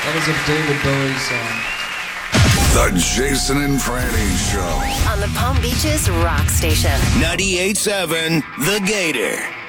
That was a David Bowie song. The Jason and Franny Show. On the Palm Beaches Rock Station. 98.7 The Gator.